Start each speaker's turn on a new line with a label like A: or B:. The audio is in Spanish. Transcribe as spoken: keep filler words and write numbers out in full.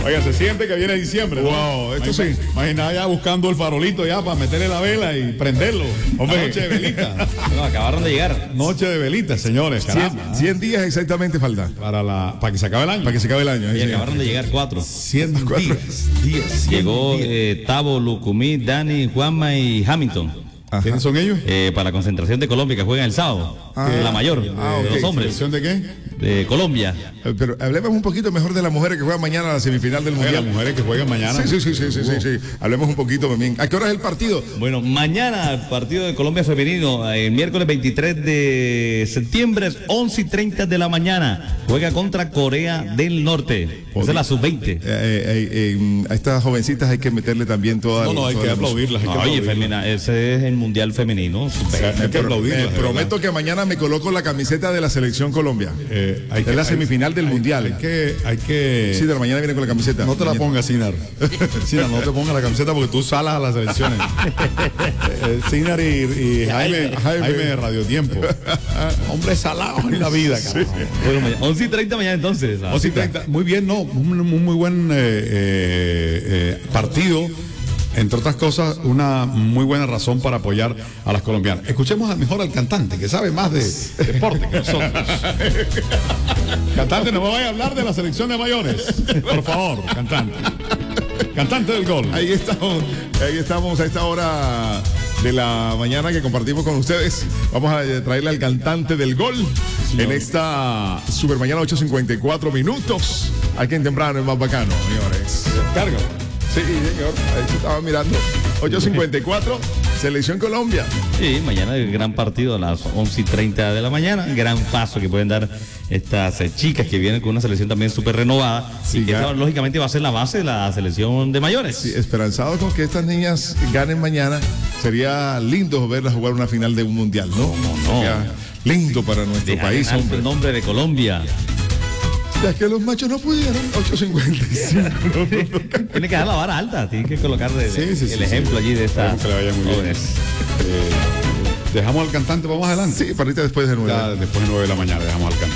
A: Oiga, se siente que viene diciembre, ¿no?
B: Wow, esto sí.
A: Imagina ya buscando el farolito ya para meterle la vela y prenderlo.
B: Hombre.
A: Noche de velita.
C: No, acabaron de llegar.
A: Noche de velita, señores. Caramba.
B: cien días exactamente falta.
A: Para, la, para que se acabe el año.
B: Para que se acabe el año.
C: Y
B: sí.
C: acabaron de llegar cuatro.
A: cien
B: Cuatro.
A: días. días cien
C: Llegó
A: días.
C: eh, Tavo, Lucumí, Dani, Juanma y Hamilton.
B: Ajá.
A: ¿Quiénes son ellos?
C: Eh, para la concentración de Colombia que juegan el sábado.
B: Ah.
C: la mayor
B: Ah,
C: de
B: ok.
C: los hombres
A: ¿Selección de qué?
C: de Colombia.
B: Eh, Pero hablemos un poquito mejor de las mujeres que juegan mañana a la semifinal del
A: Oiga, las
B: Mundial.
A: mujeres que juegan mañana.
B: Sí, sí, sí, sí, sí, sí, sí. Hablemos un poquito también. ¿A qué hora es el partido?
C: Bueno, mañana el partido de Colombia femenino, el miércoles veintitrés de septiembre, once y treinta de la mañana. Juega contra Corea del Norte. Esa es la sub veinte.
B: Eh, eh, eh, a estas jovencitas hay que meterle también toda
A: No, no, hay
B: toda
A: que
B: la-
A: aplaudirlas. Hay que
C: Oye,
A: aplaudirlas.
C: femina, ese es el mundial femenino. sub veinte.
A: Hay que
B: Pero,
A: aplaudirlas.
B: eh,
A: de
B: prometo
A: verdad.
B: que mañana me coloco la camiseta de la selección Colombia.
A: Eh, hay
B: es la
A: hay-
B: semifinal del
A: hay-
B: Mundial.
A: Hay que, hay que.
B: Sí, de la mañana viene con la camiseta.
A: No te la pongas, Sinar. Sinar, no te pongas la camiseta porque tú salas a las elecciones. Eh, Sinar y, y Jaime,
B: Jaime.
A: Jaime de Radio Tiempo. Hombres salados en la vida, carajo.
C: Bueno, mañana, once y treinta mañana entonces. la
A: once y
C: cita.
A: treinta. Muy bien, no. Un, un muy buen eh, eh, eh, partido. Entre otras cosas, una muy buena razón para apoyar a las colombianas. Escuchemos mejor al cantante, que sabe más de deporte que nosotros. Cantante, no me vaya a hablar de la selección de mayores. Por favor, cantante. Cantante del gol.
B: Ahí estamos, ahí estamos a esta hora de la mañana que compartimos con ustedes. Vamos a eh, traerle al cantante del gol en esta super mañana, ocho cincuenta y cuatro minutos. Hay que temprano, es más bacano, señores.
A: Carga.
B: Sí, señor, ahí se estaba mirando. ocho cincuenta y cuatro, Selección Colombia.
C: Sí, mañana el gran partido a las once y treinta de la mañana. Gran paso que pueden dar estas eh, chicas que vienen con una selección también súper renovada.
B: Sí,
C: y que
B: ya.
C: esa, lógicamente va a ser la base de la selección de mayores.
B: Sí, esperanzado con que estas niñas ganen mañana. Sería lindo verlas jugar una final de un mundial, ¿no?
C: ¿Cómo no?
B: Sería lindo para nuestro
C: Dejar
B: país,
C: en alto
B: hombre.
C: el nombre de Colombia.
B: Ya que los machos no pudieron. ocho cincuenta y cinco.
C: Tiene que dar la vara alta, tiene que colocar de-
A: Sí, sí,
C: el
A: sí,
C: ejemplo
A: sí.
C: allí de estas
A: Esperemos que le vaya muy bien.
C: jóvenes.
A: Eh, dejamos al cantante, vamos adelante.
B: Sí, para ahorita después de nuevo.
A: Ya después de nueve de la mañana dejamos al cantante.